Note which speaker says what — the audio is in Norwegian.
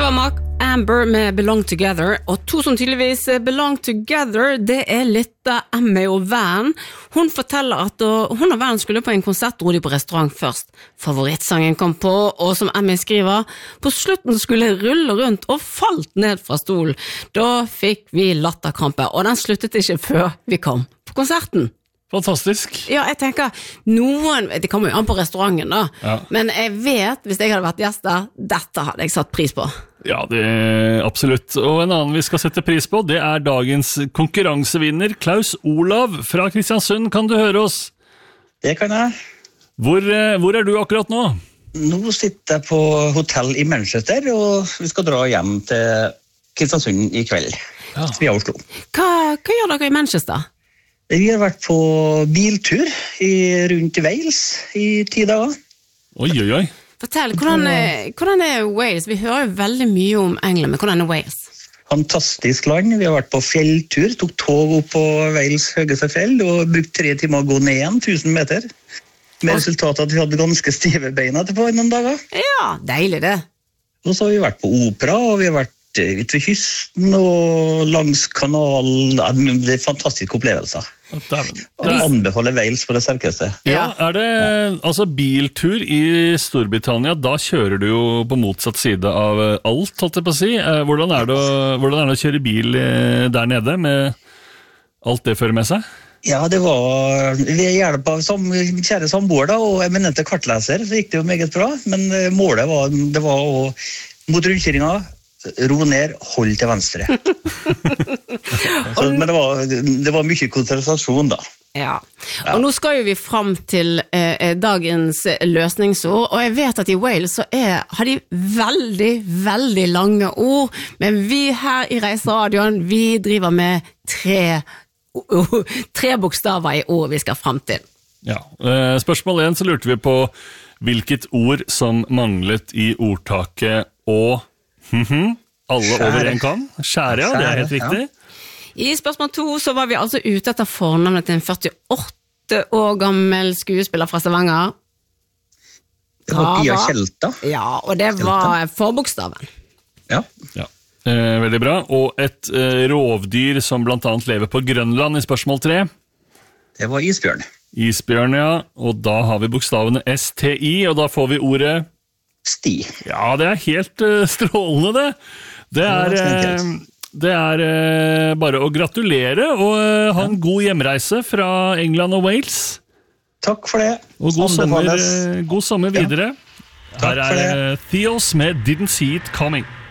Speaker 1: var Mark Amber med Belong Together, og to som tydeligvis belong together, det Litta, Emmy og Van. Hun forteller at hun og Van skulle på en konsert, dro de på restaurant først. Favorittsangen kom på, og som Emmy skriver, på slutten skulle jeg rulle rundt og falt ned fra stolen. Da fikk vi latterkrampe, og den sluttet ikke før vi kom på konserten.
Speaker 2: Fantastisk.
Speaker 1: Ja, jeg tenker, det kommer jo an på restauranten da, men jeg vet, hvis jeg hadde vært gjest der, dette hadde jeg satt pris på.
Speaker 2: Ja, det absolutt. Og en annen vi skal sette pris på, det dagens konkurransevinner, Klaus Olav fra Kristiansund. Kan du høre oss?
Speaker 3: Det kan jeg.
Speaker 2: Hvor du akkurat nå?
Speaker 3: Nå sitter jeg på hotell i Manchester, og vi skal dra hjem til Kristiansund i kveld, via Oslo.
Speaker 1: Hva gjør dere i Manchester?
Speaker 3: Vi har vært på biltur rundt Wales i 10 dager.
Speaker 2: Oi.
Speaker 1: Fortell, hvordan Wales? Vi hører jo veldig mye om England, men hvordan Wales?
Speaker 3: Fantastisk land. Vi har vært på fjelltur, tok tog opp på Wales høyeste fjell, og brukt 3 timer å gå ned igjen, 1000 meter. Med resultatet at vi hadde ganske stive bein etterpå i noen dager.
Speaker 1: Ja, deilig det.
Speaker 3: Og så har vi vært på opera, og vi har vært ut ved kysten og langs kanalen. Det fantastiske opplevelser. Jeg anbefaler Wales på det sterkeste.
Speaker 2: Ja, det altså biltur i Storbritannia, da kjører du jo på motsatt side av alt, holdt jeg på å si. Hvordan det å kjøre bil der nede med alt det fører med seg?
Speaker 3: Ja, det var ved hjelp av kjære samboer da, og eminente kartleser, så gikk det jo meget bra, men målet var å mot rundkjøringa ro ned, hold til venstre. Men det var mye konsentrasjon da.
Speaker 1: Ja, og nå skal jo vi frem til dagens løsningsord, og jeg vet at i Wales så har de veldig, veldig lange ord, men vi her i Reiseradioen, vi driver med tre bokstaver i ord vi skal frem til. Ja,
Speaker 2: spørsmål 1 så lurte vi på hvilket ord som manglet i ordtaket og alle over en kam. Skjære, det helt riktig.
Speaker 1: I spørsmål 2 så var vi altså ute etter fornavnet til en 48 år gammel skuespiller fra Stavanger.
Speaker 3: Det var Pia Tjelta.
Speaker 1: Ja, og det var forbokstaven.
Speaker 3: Ja.
Speaker 2: Veldig bra. Og et rovdyr som blant annet lever på Grønland i spørsmål 3.
Speaker 3: Det var isbjørn.
Speaker 2: Isbjørn, ja. Og da har vi bokstavene STI, og da får vi ordet
Speaker 3: Sti.
Speaker 2: Ja, det helt strålende det. Det bare å gratulere og ha en god hjemreise fra England og Wales.
Speaker 3: Takk for det.
Speaker 2: Og god sommer videre.
Speaker 3: Takk for det.
Speaker 2: Her Theos med Didn't See It Coming.